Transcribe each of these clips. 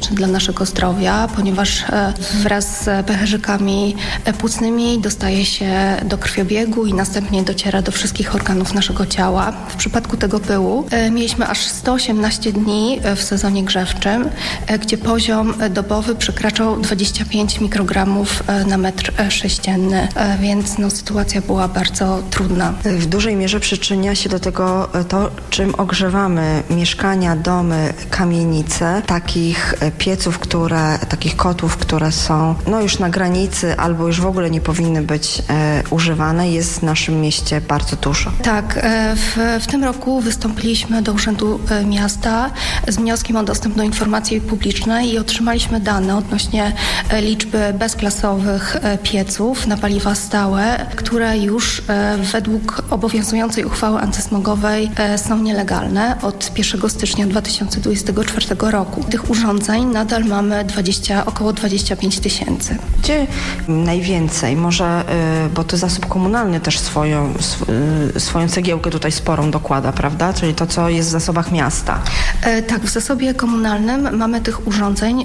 niebezpieczny dla naszego zdrowia, ponieważ wraz z pęcherzykami płucnymi dostaje się do krwiobiegu i następnie dociera do wszystkich organów naszego ciała. W przypadku tego pyłu mieliśmy aż 118 dni w sezonie grzewczym, gdzie poziom dobowy przekraczał 25 mikrogramów na metr sześcienny, więc sytuacja była bardzo trudna. W dużej mierze przyczynia się do tego to, czym ogrzewamy mieszkania, domy, kamienice, takich pieców, takich kotłów, które są już na granicy albo już w ogóle nie powinny być używane, jest w naszym mieście bardzo dużo. Tak, w tym roku wystąpiliśmy do Urzędu Miasta z wnioskiem o dostęp do informacji publicznej i otrzymaliśmy dane odnośnie liczby bezklasowych pieców na paliwa stałe, które już według obowiązującej uchwały antysmogowej są nielegalne od 1 stycznia 2024 roku. Tych urządzeń nadal mamy około 25 tysięcy. Gdzie najwięcej? Może, bo to zasób komunalny też swoją cegiełkę tutaj sporą dokłada, prawda? Czyli to, co jest w zasobach miasta. Tak, w zasobie komunalnym mamy tych urządzeń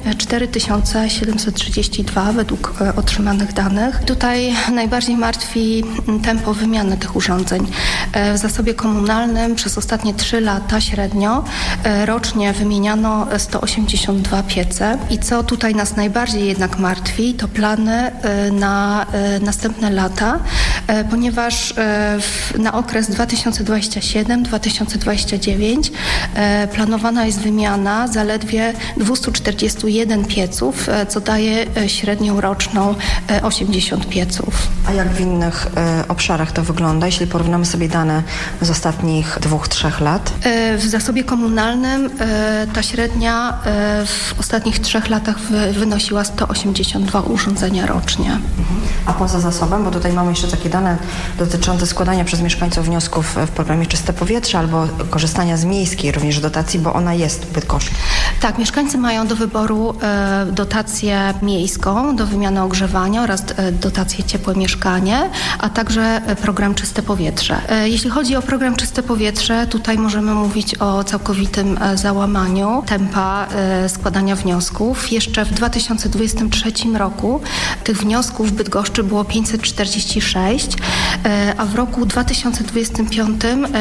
4732 według otrzymanych danych. Tutaj najbardziej martwi tempo wymiany tych urządzeń. W zasobie komunalnym przez ostatnie 3 lata średnio rocznie wymieniano 182 piece. I co tutaj nas najbardziej jednak martwi, to plany na następne lata, ponieważ na okres 2027-2029 planowana jest wymiana zaledwie 241 pieców, co daje średnią roczną 80 pieców. A jak w innych obszarach to wygląda, jeśli porównamy sobie dane z ostatnich 2-3 lat? W zasobie komunalnym ta średnia w ostatnich 3 latach wynosiła 182 urządzenia rocznie. A poza zasobem, bo tutaj mamy jeszcze takie dane dotyczące składania przez mieszkańców wniosków w programie Czyste Powietrze albo korzystania z miejskiej również dotacji, bo ona jest w Bydgoszczy. Tak, mieszkańcy mają do wyboru dotację miejską do wymiany ogrzewania oraz dotację ciepłe mieszkanie, a także program Czyste Powietrze. Jeśli chodzi o program Czyste Powietrze, tutaj możemy mówić o całkowitym załamaniu tempa składania wniosków. Jeszcze w 2023 roku tych wniosków w Bydgoszczy było 546, a w roku 2025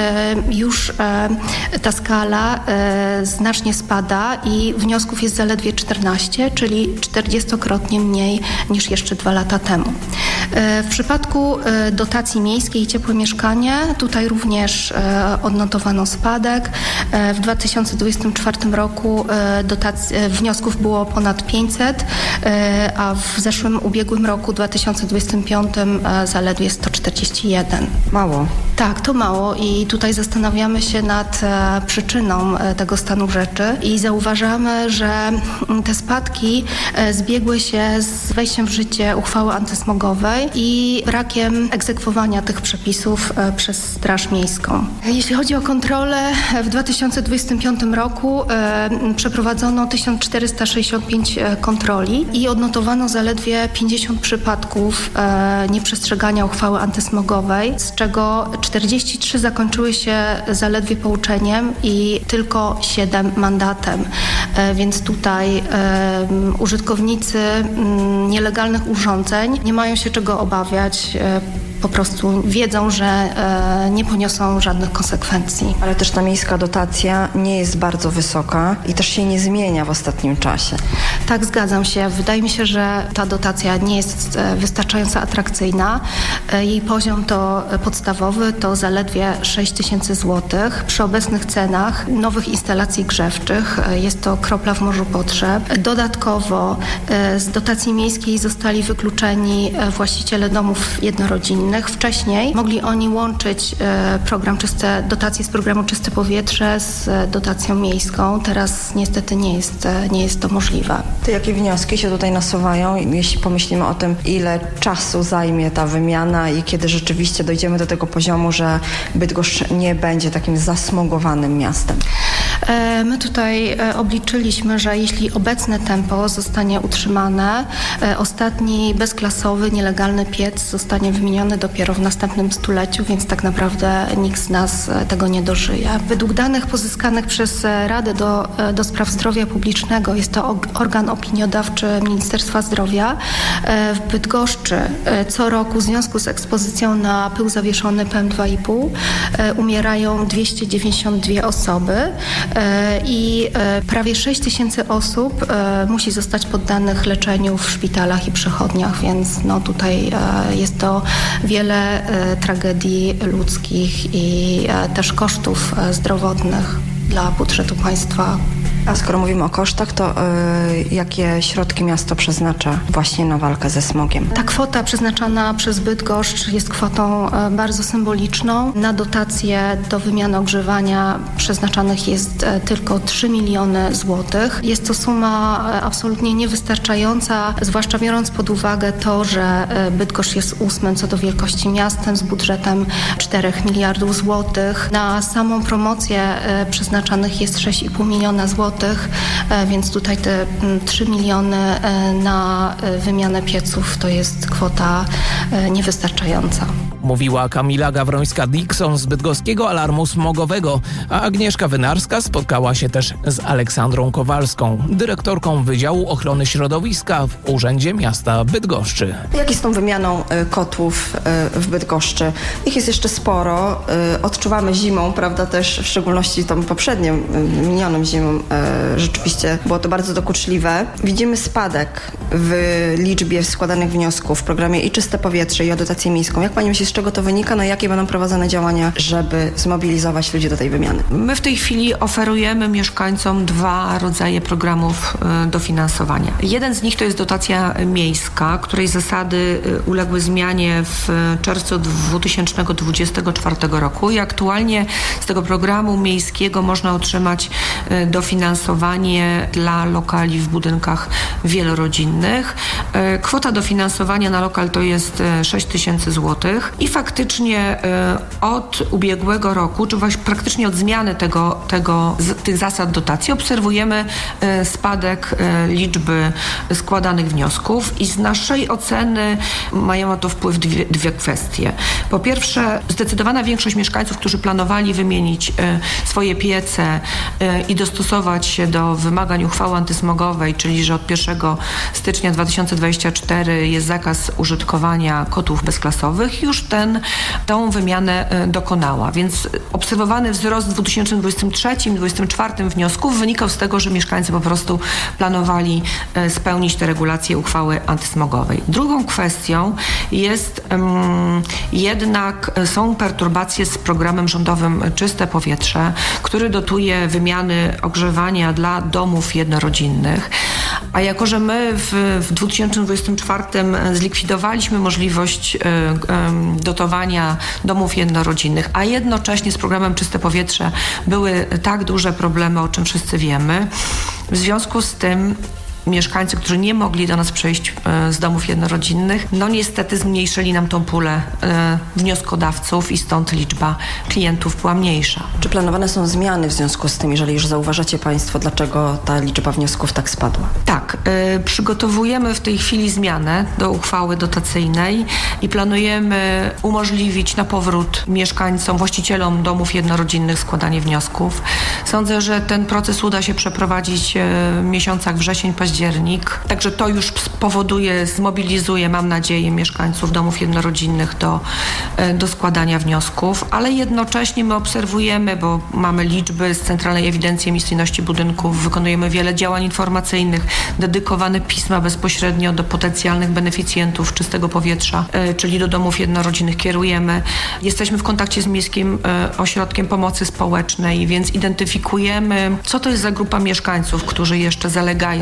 już ta skala znacznie spada i wniosków jest zaledwie 14, czyli 40-krotnie mniej niż jeszcze 2 lata temu. W przypadku dotacji miejskiej i ciepłe mieszkanie tutaj również odnotowano spadek. W 2024 roku wniosków było ponad 500, a w ubiegłym roku 2025 zaledwie 141. Mało. Tak, to mało i tutaj zastanawiamy się nad przyczyną tego stanu rzeczy i zauważamy, że te spadki zbiegły się z wejściem w życie uchwały antysmogowej i brakiem egzekwowania tych przepisów przez Straż Miejską. Jeśli chodzi o kontrolę, w 2025 roku przeprowadzono 1465 kontroli i odnotowano zaledwie 50 przypadków nieprzestrzegania uchwały antysmogowej, z czego 43 zakończyły się zaledwie pouczeniem i tylko 7 mandatem. Więc tutaj użytkownicy nielegalnych urządzeń nie mają się czego obawiać. Po prostu wiedzą, że nie poniosą żadnych konsekwencji. Ale też ta miejska dotacja nie jest bardzo wysoka i też się nie zmienia w ostatnim czasie. Tak, zgadzam się. Wydaje mi się, że ta dotacja nie jest wystarczająco atrakcyjna. Jej poziom to podstawowy to zaledwie 6 tysięcy złotych. Przy obecnych cenach nowych instalacji grzewczych jest to kropla w morzu potrzeb. Dodatkowo z dotacji miejskiej zostali wykluczeni właściciele domów jednorodzinnych. Wcześniej mogli oni łączyć dotacje z programu Czyste Powietrze z dotacją miejską. Teraz niestety nie jest to możliwe. To jakie wnioski się tutaj nasuwają, jeśli pomyślimy o tym, ile czasu zajmie ta wymiana i kiedy rzeczywiście dojdziemy do tego poziomu, że Bydgoszcz nie będzie takim zasmogowanym miastem? My tutaj obliczyliśmy, że jeśli obecne tempo zostanie utrzymane, ostatni bezklasowy, nielegalny piec zostanie wymieniony dopiero w następnym stuleciu, więc tak naprawdę nikt z nas tego nie dożyje. Według danych pozyskanych przez Radę do Spraw Zdrowia Publicznego, jest to organ opiniodawczy Ministerstwa Zdrowia, w Bydgoszczy co roku w związku z ekspozycją na pył zawieszony PM2,5 umierają 292 osoby i prawie 6 000 osób musi zostać poddanych leczeniu w szpitalach i przychodniach, więc tutaj jest to wiele tragedii ludzkich i też kosztów zdrowotnych dla budżetu państwa. A skoro mówimy o kosztach, to jakie środki miasto przeznacza właśnie na walkę ze smogiem? Ta kwota przeznaczana przez Bydgoszcz jest kwotą bardzo symboliczną. Na dotacje do wymiany ogrzewania przeznaczanych jest tylko 3 miliony złotych. Jest to suma absolutnie niewystarczająca, zwłaszcza biorąc pod uwagę to, że Bydgoszcz jest 8. co do wielkości miastem z budżetem 4 miliardów złotych. Na samą promocję przeznaczanych jest 6,5 miliona złotych. Więc tutaj te 3 miliony na wymianę pieców to jest kwota niewystarczająca. Mówiła Kamila Gawrońska-Dixon z bydgoskiego alarmu smogowego, a Agnieszka Wynarska spotkała się też z Aleksandrą Kowalską, dyrektorką Wydziału Ochrony Środowiska w Urzędzie Miasta Bydgoszczy. Jak jest z tą wymianą kotłów w Bydgoszczy? Ich jest jeszcze sporo. Odczuwamy zimą, prawda, też w szczególności tą poprzednią, minioną zimą. Rzeczywiście było to bardzo dokuczliwe. Widzimy spadek w liczbie składanych wniosków w programie i Czyste Powietrze, i o dotację miejską. Jak pani myśli, z czego to wynika? Jakie będą prowadzone działania, żeby zmobilizować ludzi do tej wymiany? My w tej chwili oferujemy mieszkańcom 2 rodzaje programów dofinansowania. Jeden z nich to jest dotacja miejska, której zasady uległy zmianie w czerwcu 2024 roku i aktualnie z tego programu miejskiego można otrzymać dofinansowanie dla lokali w budynkach wielorodzinnych. Kwota dofinansowania na lokal to jest 6 000 złotych i faktycznie od ubiegłego roku, czy właśnie praktycznie od zmiany tych zasad dotacji obserwujemy spadek liczby składanych wniosków i z naszej oceny mają na to wpływ dwie kwestie. Po pierwsze, zdecydowana większość mieszkańców, którzy planowali wymienić swoje piece i dostosować się do wymagań uchwały antysmogowej, czyli że od 1 stycznia 2024 jest zakaz użytkowania kotłów bezklasowych, już tą wymianę dokonała. Więc obserwowany wzrost w 2023-2024 wniosków wynikał z tego, że mieszkańcy po prostu planowali spełnić te regulacje uchwały antysmogowej. Drugą kwestią jest jednak są perturbacje z programem rządowym Czyste Powietrze, który dotuje wymiany ogrzewania dla domów jednorodzinnych. A jako, że my w 2024 zlikwidowaliśmy możliwość dotowania domów jednorodzinnych, a jednocześnie z programem Czyste Powietrze były tak duże problemy, o czym wszyscy wiemy, w związku z tym mieszkańcy, którzy nie mogli do nas przyjść z domów jednorodzinnych, niestety zmniejszyli nam tą pulę wnioskodawców i stąd liczba klientów była mniejsza. Czy planowane są zmiany w związku z tym, jeżeli już zauważacie państwo, dlaczego ta liczba wniosków tak spadła? Tak, przygotowujemy w tej chwili zmianę do uchwały dotacyjnej i planujemy umożliwić na powrót mieszkańcom, właścicielom domów jednorodzinnych składanie wniosków. Sądzę, że ten proces uda się przeprowadzić w miesiącach wrzesień, październik. Także to już zmobilizuje, mam nadzieję, mieszkańców domów jednorodzinnych do składania wniosków, ale jednocześnie my obserwujemy, bo mamy liczby z Centralnej Ewidencji Emisyjności Budynków, wykonujemy wiele działań informacyjnych, dedykowane pisma bezpośrednio do potencjalnych beneficjentów czystego powietrza, czyli do domów jednorodzinnych kierujemy. Jesteśmy w kontakcie z Miejskim Ośrodkiem Pomocy Społecznej, więc identyfikujemy, co to jest za grupa mieszkańców, którzy jeszcze zalegają z tą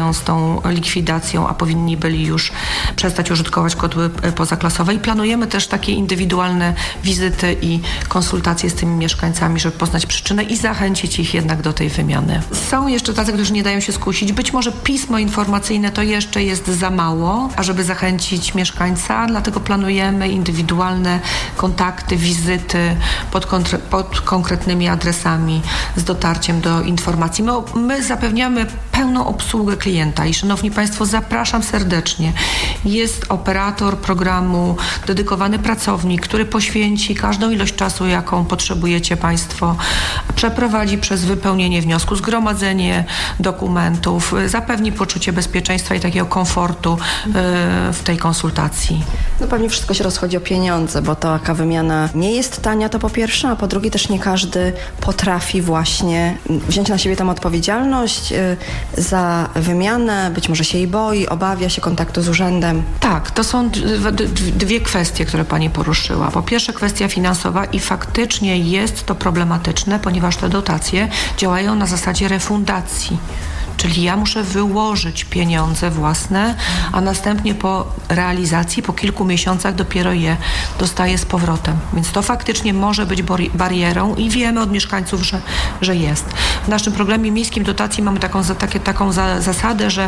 tą likwidacją, a powinni byli już przestać użytkować kotły pozaklasowe. I planujemy też takie indywidualne wizyty i konsultacje z tymi mieszkańcami, żeby poznać przyczynę i zachęcić ich jednak do tej wymiany. Są jeszcze tacy, którzy nie dają się skusić. Być może pismo informacyjne to jeszcze jest za mało, ażeby zachęcić mieszkańca, dlatego planujemy indywidualne kontakty, wizyty pod konkretnymi adresami z dotarciem do informacji. My zapewniamy pełną obsługę klienta i szanowni Państwo, zapraszam serdecznie. Jest operator programu, dedykowany pracownik, który poświęci każdą ilość czasu, jaką potrzebujecie Państwo, przeprowadzi przez wypełnienie wniosku, zgromadzenie dokumentów, zapewni poczucie bezpieczeństwa i takiego komfortu w tej konsultacji. No pewnie wszystko się rozchodzi o pieniądze, bo taka wymiana nie jest tania, to po pierwsze, a po drugie też nie każdy potrafi właśnie wziąć na siebie tą odpowiedzialność za wymianę, być może się jej boi, obawia się kontaktu z urzędem. Tak, to są dwie kwestie, które Pani poruszyła. Po pierwsze kwestia finansowa i faktycznie jest to problematyczne, ponieważ te dotacje działają na zasadzie refundacji. Czyli ja muszę wyłożyć pieniądze własne, a następnie po realizacji, po kilku miesiącach dopiero je dostaję z powrotem. Więc to faktycznie może być barierą i wiemy od mieszkańców, że jest. W naszym programie miejskim dotacji mamy taką zasadę, że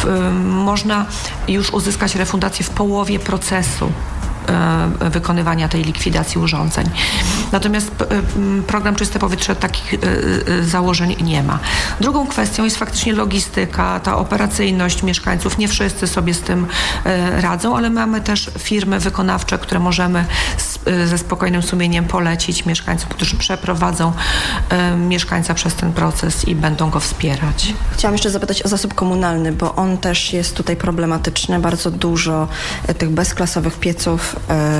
można już uzyskać refundację w połowie procesu wykonywania tej likwidacji urządzeń. Natomiast program Czyste Powietrze takich założeń nie ma. Drugą kwestią jest faktycznie logistyka, ta operacyjność mieszkańców. Nie wszyscy sobie z tym radzą, ale mamy też firmy wykonawcze, które możemy ze spokojnym sumieniem polecić mieszkańcom, którzy przeprowadzą mieszkańca przez ten proces i będą go wspierać. Chciałam jeszcze zapytać o zasób komunalny, bo on też jest tutaj problematyczny. Bardzo dużo tych bezklasowych pieców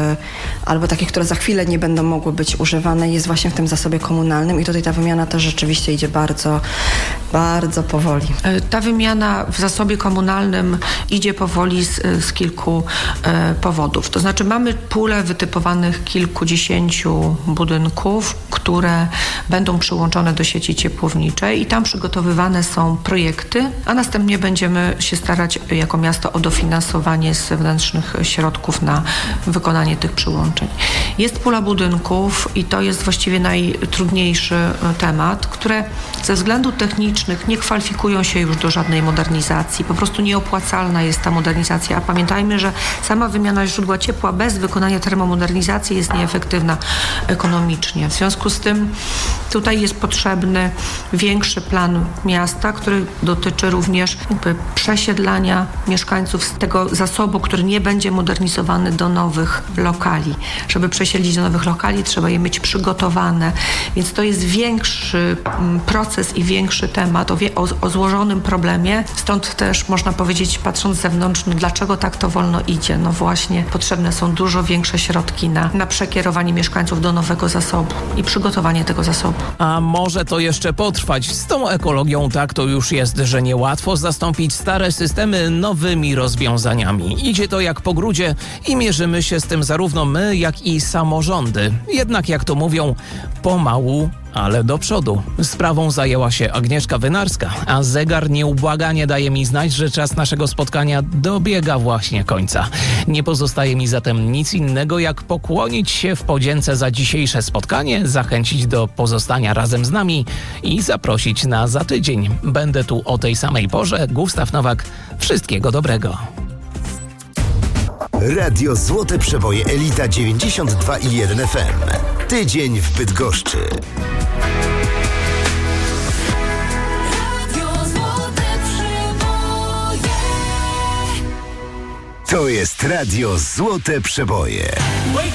albo takich, które za chwilę nie będą mogły być używane, jest właśnie w tym zasobie komunalnym i tutaj ta wymiana też rzeczywiście idzie bardzo, bardzo powoli. Ta wymiana w zasobie komunalnym idzie powoli z kilku powodów. To znaczy mamy pulę wytypowanych kilkudziesięciu budynków, które będą przyłączone do sieci ciepłowniczej i tam przygotowywane są projekty, a następnie będziemy się starać jako miasto o dofinansowanie z zewnętrznych środków na wykonanie tych przyłączeń. Jest pula budynków i to jest właściwie najtrudniejszy temat, które ze względów technicznych nie kwalifikują się już do żadnej modernizacji. Po prostu nieopłacalna jest ta modernizacja, a pamiętajmy, że sama wymiana źródła ciepła bez wykonania termomodernizacji jest nieefektywna ekonomicznie. W związku z tym tutaj jest potrzebny większy plan miasta, który dotyczy również przesiedlania mieszkańców z tego zasobu, który nie będzie modernizowany do nowych lokali. Żeby przesiedlić do nowych lokali, trzeba je mieć przygotowane, więc to jest większy proces i większy temat o złożonym problemie. Stąd też można powiedzieć, patrząc z zewnątrz, no dlaczego tak to wolno idzie? No właśnie, potrzebne są dużo większe środki na przekierowanie mieszkańców do nowego zasobu i przygotowanie tego zasobu. A może to jeszcze potrwać? Z tą ekologią tak to już jest, że niełatwo zastąpić stare systemy nowymi rozwiązaniami. Idzie to jak po grudzie i mierzymy się z tym zarówno my, jak i samorządy. Jednak jak to mówią, pomału, ale do przodu. Sprawą zajęła się Agnieszka Wynarska, a zegar nieubłaganie daje mi znać, że czas naszego spotkania dobiega właśnie końca. Nie pozostaje mi zatem nic innego, jak pokłonić się w podzięce za dzisiejsze spotkanie, zachęcić do pozostania razem z nami i zaprosić na za tydzień. Będę tu o tej samej porze. Gustaw Nowak. Wszystkiego dobrego. Radio Złote Przeboje Elita 92,1 FM. Tydzień w Bydgoszczy. To jest Radio Złote Przeboje.